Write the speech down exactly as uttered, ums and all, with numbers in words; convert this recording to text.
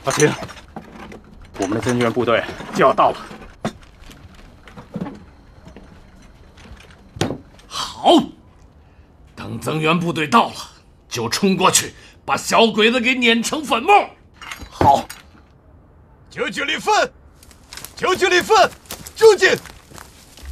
阿青，我们的增援部队就要到了。 好，等增援部队到了，就冲过去，把小鬼子给碾成粉末。 好， 九九里分，九九里分，出去！